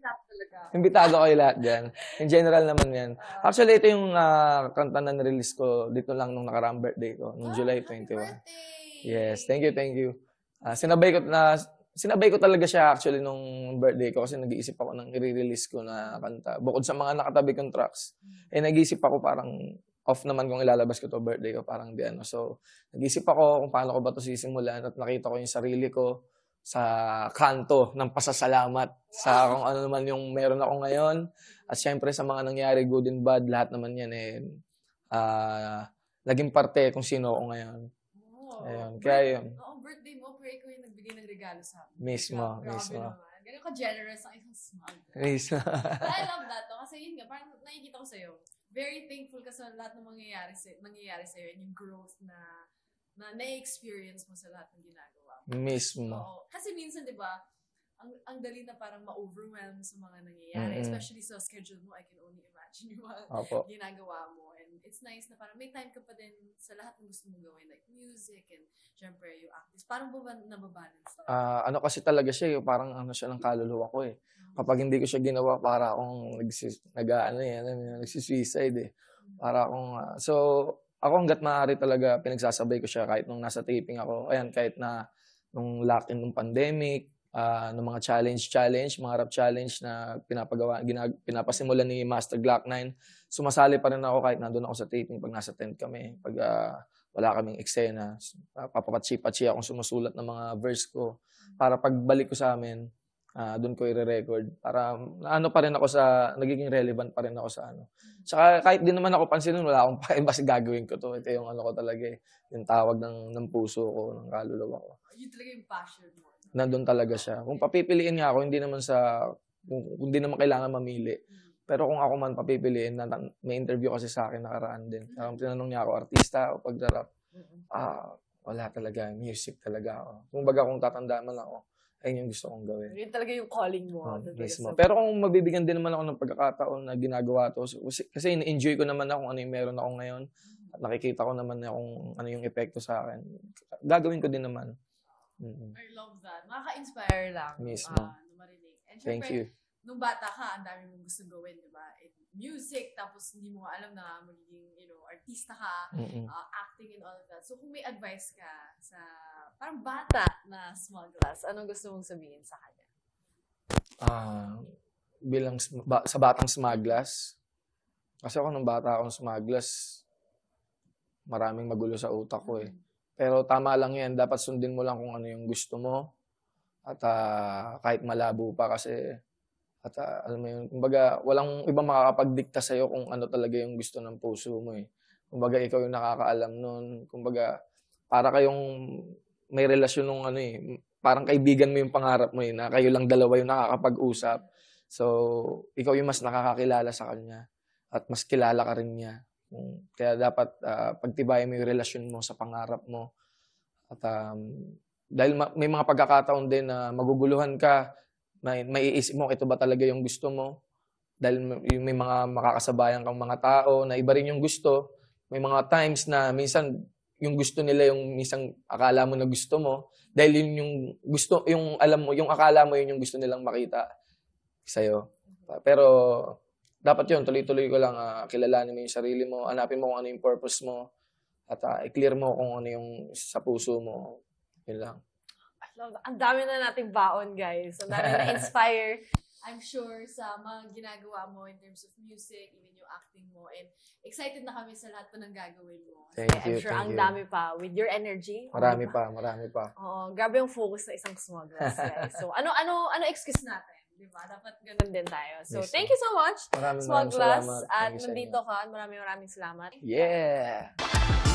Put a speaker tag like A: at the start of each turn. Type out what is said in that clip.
A: Imbitado kayo lahat dyan. In general naman yan. Actually, ito yung kanta na nirelease ko dito lang nung nakaraang birthday ko, nung July 21. Yes, thank you. Sinabay ko talaga siya actually nung birthday ko kasi nag-iisip ako ng i-release ko na kanta. Bukod sa mga nakatabi kong tracks, nag-iisip ako parang off naman kung ilalabas ko to birthday ko, parang di ano. So, nag-iisip ako kung paano ko ba to sisimulan at nakita ko yung sarili ko sa kanto ng pasasalamat sa kung ano naman yung meron ako ngayon. At syempre sa mga nangyari, good and bad, lahat naman yan naging parte kung sino ako ngayon. Ayun, kaya yun.
B: Birthday mo, pero ikaw yung nagbigay ng regalo sa amin.
A: Mismo.
B: Ganun ka generous ang isang smug. I love that, no? Kasi yun nga, parang nakikita ko sa'yo. Very thankful ka sa lahat ng mangyayari sa'yo and yung growth na na-experience mo sa lahat ng ginagawa mo.
A: Mismo.
B: Oo. Kasi minsan, di ba, ang dali na parang ma-overwhelm sa mga nangyayari. Especially sa schedule mo, I can only imagine yung mga ginagawa mo. And it's nice na parang may time ka pa din sa lahat ng gusto mong gawin, like music and syempre yung actors. Parang ba nababalance?
A: Ano kasi talaga siya, parang ano siya ng kaluluwa ko eh. Kapag hindi ko siya ginawa, para akong nagsisuicide eh. Para akong, so, ako hanggat maaari talaga pinagsasabay ko siya kahit nung nasa taping ako. Ayan, kahit na nung lock-in ng pandemic, ng mga challenge, mga rap challenge na pinapasimulan ni Master Glock 9. Sumasali pa rin ako kahit nandun ako sa taping pag nasa tent kami. Pag wala kaming eksena, papapatsi-patsi akong sumusulat ng mga verse ko para pagbalik ko sa amin, doon ko i-record. Para ano pa rin ako nagiging relevant pa rin ako sa ano. Tsaka kahit di naman ako pansinin, wala akong basta gagawin ko to. Ito yung ano ko talaga yung tawag ng puso ko, ng kaluluwa ko.
B: Yun talaga yung passion mo.
A: Nandun talaga siya. Kung papipiliin nga ako, hindi naman hindi naman kailangan mamili. Pero kung ako man papipiliin, may interview kasi sa akin nakaraan din. Tinanong niya ako, artista o pagdarap? Wala talaga. Music talaga ako. Kung tatandaan man ako, ayun yung gusto kong gawin.
B: Yun talaga yung calling mo.
A: Mismo. Pero kung mabibigyan din naman ako ng pagkakataon na ginagawa to, kasi in-enjoy ko naman ako kung ano yung meron ako ngayon, at nakikita ko naman na kung ano yung epekto sa akin, gagawin ko din naman.
B: I love that. Nakaka-inspire lang.
A: Mismo.
B: Na marinig. And syempre,
A: thank you.
B: Nung bata ka, ang dami mong gusto gawin, di ba? Music, tapos hindi mo alam na magiging, artista ka, acting and all of that. So kung may advice ka sa parang bata na small glass, anong gusto mong sabihin sa kanya?
A: Bilang sa batang smaglas, kasi ako nung bata akong smaglas, maraming magulo sa utak ko eh. Pero tama lang yan, dapat sundin mo lang kung ano yung gusto mo. At kahit malabo pa kasi, alam mo yun, kumbaga walang ibang makakapagdikta sa'yo kung ano talaga yung gusto ng puso mo eh. Kumbaga ikaw yung nakakaalam nun. Kumbaga para kayong may relasyon nung parang kaibigan mo yung pangarap mo eh, na kayo lang dalawa yung nakakapag-usap. So, ikaw yung mas nakakakilala sa kanya at mas kilala ka rin niya. Kaya dapat pagtibayin mo yung relasyon mo sa pangarap mo. At dahil may mga pagkakataon din na maguguluhan ka, may iisip mo ito ba talaga yung gusto mo? Dahil may mga makakasabayan kang mga tao na iba rin yung gusto. May mga times na minsan yung gusto nila yung minsan akala mo na gusto mo. Dahil yun yung gusto, yung alam mo, yung akala mo yun yung gusto nilang makita sa'yo. Pero dapat yun, tuloy-tuloy ko lang, kilalanin mo yung sarili mo, hanapin mo kung ano yung purpose mo, at i-clear mo kung ano yung sa puso mo. Yun lang.
B: Ang dami na nating baon, guys. Ang dami na-inspire, I'm sure, sa mga ginagawa mo in terms of music, even yung acting mo. And excited na kami sa lahat pa ng gagawin mo.
A: Thank you.
B: I'm sure ang dami pa with your energy.
A: Marami pa.
B: Oo, grabe yung focus na isang small glass, guys. So, ano excuse natin? Diba? Dapat ganun din tayo. So, thank you so much, Small Glass. At nandito ka. Maraming salamat.
A: Yeah!